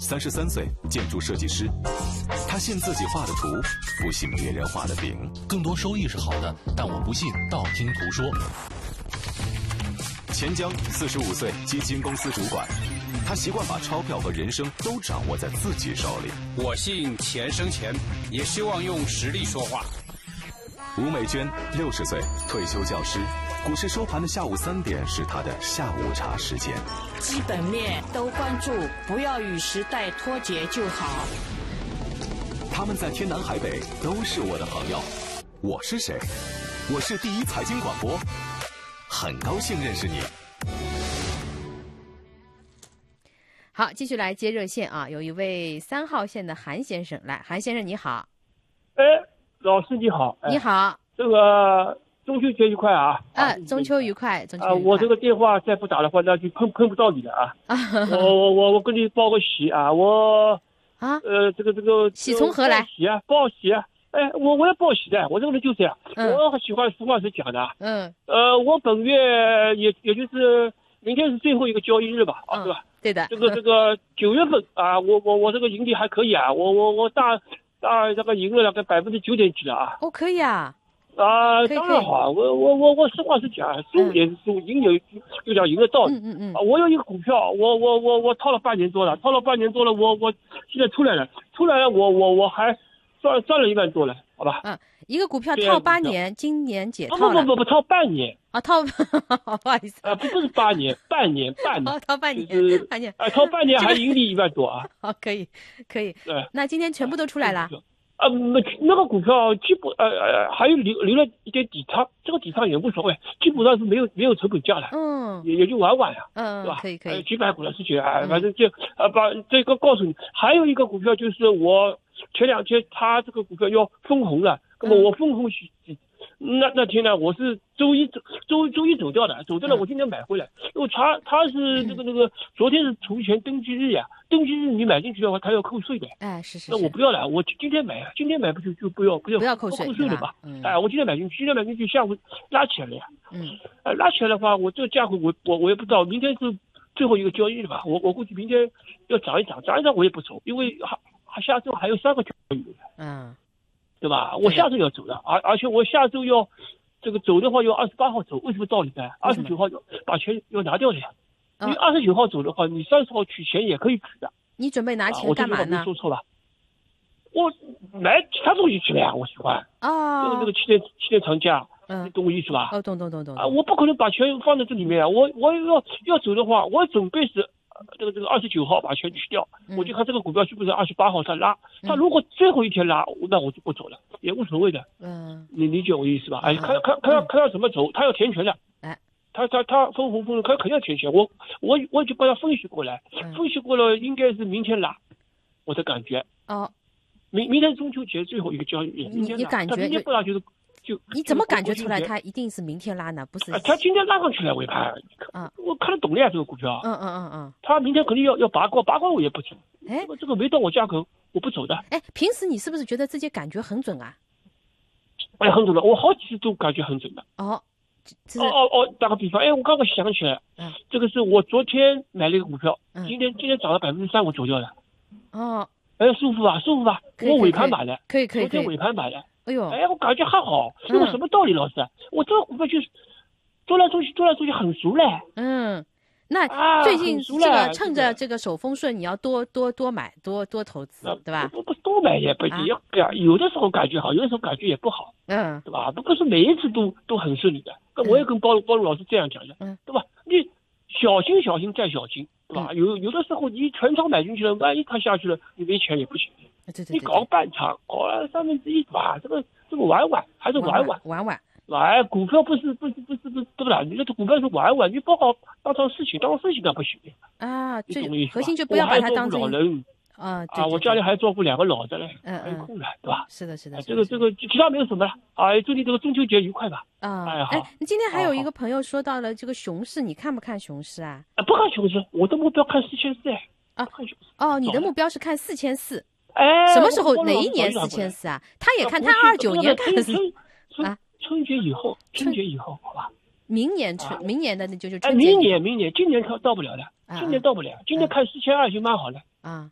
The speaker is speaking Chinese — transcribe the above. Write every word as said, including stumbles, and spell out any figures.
三十三岁，建筑设计师。他信自己画的图，不信别人画的饼。 更多收益是好的，但我不信道听途说。 钱江，四十五岁，基金公司主管。他习惯把钞票和人生都掌握在自己手里。 我信钱生钱，也希望用实力说话。 吴美娟，六十岁，退休教师。股市收盘的下午三点是她的下午茶时间。 基本面都关注，不要与时代脱节就好。 他们在天南海北都是我的朋友。我是谁？我是第一财经广播，很高兴认识你。 好，继续来接热线啊！有一位三号线的韩先生，来，韩先生你好。 哎，老师你好。 你好。 这个中秋节愉快啊！ 啊，中秋愉快，中秋愉快。 啊，我这个电话再不打的话，那就碰碰不到你了啊！我我我我跟你报个喜啊！我啊， 呃，这个这个喜从何来？ 喜啊，报喜啊！哎，我我要报喜的，我这个人就这样， 嗯、 我喜欢实话实讲的。 嗯。 呃，我本月也也就是明天是最后一个交易日吧，啊， 嗯、 对吧？ 对的。 这个这个九月份啊，我我我这个盈利还可以啊，我我我大大这个赢了大概百分之九点几了啊。 哦，可以啊。 啊，当然好，我我我我实话实讲，输也是输，赢也就叫赢的道理。 嗯嗯嗯。 啊，我有一个股票，我我我我套了半年多了，套了半年多了，我我现在出来了，出来了，我我我还赚赚了一万多了，好吧？ 嗯，一个股票套八年，今年解套了。 不不不不，套半年。 啊，套，不好意思。 啊，不不是八年，半年半年。 哦，套半年， 就是半年。 啊，套半年还盈利一万多啊。 好，可以可以。 对。 那今天全部都出来了。 呃，没那个股票基本呃呃还有留留了一点底仓，这个底仓也无所谓，基本上是没有没有成本价的， 嗯， 也也就玩玩啊， 嗯， 对吧？ 可以可以， 呃、几百股的事情啊，反正就呃把这个告诉你，还有一个股票就是我前两天它这个股票要分红了，那么我分红是。嗯那那天呢，我是周一走周周一走掉的，走掉了，我今天买回来，因为他他是这个这个昨天是除权登记日呀，登记日你买进去的话，他要扣税的。 哎，是是。 那我不要了，我今天买，今天买不就就不要不要不要扣税扣税了吧？嗯。哎，我今天买进去，今天买进去下午拉起来了呀。 嗯。 呃，拉起来的话，我这个价格我我我也不知道，明天是最后一个交易日吧？我我估计明天要涨一涨，涨一涨我也不走，因为还还下周还有三个交易日。 嗯。 对吧？我下周要走的，而而且我下周要这个走的话，要二十八号走。为什么道理呢？二十九号要把钱要拿掉的呀。你二十九号走的话，你三十号取钱也可以取的。 你准备拿钱干嘛呢？ 我这句话没说错吧？我买其他东西去了呀，我喜欢。 啊。 这个这个七天七天长假， 嗯， 你懂我意思吧？ 哦，懂懂懂懂。 啊，我不可能把钱放在这里面啊！我我要要走的话，我准备是。这个这个二十九号把钱取掉， 嗯、 我就看这个股票是不是二十八号再拉。他、嗯、如果最后一天拉，那我就不走了，也无所谓的。嗯，你理解我意思吧？哎，看看看要看要怎么走，他要填权的。 哎， 他他他分红分他肯定要填权。我我我就帮他分析过来， 嗯、 分析过了应该是明天拉，我的感觉。 哦， 明明天中秋节最后一个交易日， 你你感觉明天不拉就是。就你怎么感觉出来它一定是明天拉呢？不是？ 啊，他今天拉上去了尾盘，啊，我看得懂了呀，这个股票。 嗯嗯嗯嗯。 他明天肯定要要拔高，拔高我也不走。 哎， 这个这个没到我价格，我不走的。 哎，平时你是不是觉得自己感觉很准啊？ 哎，很准的，我好几次都感觉很准的。 哦， 哦哦哦，打个比方，哎，我刚刚想起来，嗯，这个是我昨天买了一个股票，嗯、今天今天涨了百分之三，我走掉了。 哦， 哎，舒服吧，舒服吧？我尾盘买的， 可以可以。 昨天尾盘买的。 哎呦， 哎，我感觉还好，因为什么道理，老师？嗯、我这个股票就是做来做去，做来做去很熟嘞。 嗯，那最近这个趁着这个手风顺，你要多多多买，多多投资，对吧？ 不不多买也不也要，有的时候感觉好，有的时候感觉也不好， 嗯， 对吧？不不是每一次都都很顺利的。我也跟包包罗老师这样讲的，嗯，对吧？你小心小心再小心，对吧？有有的时候你全仓买进去了，万一它下去了，你没钱也不行。 对对对， 你搞半场，搞了三分之一，吧？这个这个玩玩还是玩玩玩玩。 哎，股票不是不是不是不是对不啦？你这股票是玩玩，你不好当成事情，当事情那不行啊。 你懂我意思吧？ 核心就不要把它当成老人啊啊！我家里还照顾两个老的嘞， 嗯嗯， 还有空了，对吧？ 是的，是的。 这个这个其他没有什么了啊！祝你这个中秋节愉快吧！ 啊， 哎好。 你今天还有一个朋友说到了这个熊市，你看不看熊市啊？ 啊，不看熊市，我的目标看四千四哎。 啊，哦，你的目标是看四千四。 哎， 什么时候哪一年四千四啊？他也看他二九年看的是啊，春节以后，春节以后，好吧？ 明年春，明年的那就就哎，明年明年，今年到到不了的，今年到不了，今年看四千二就蛮好了啊。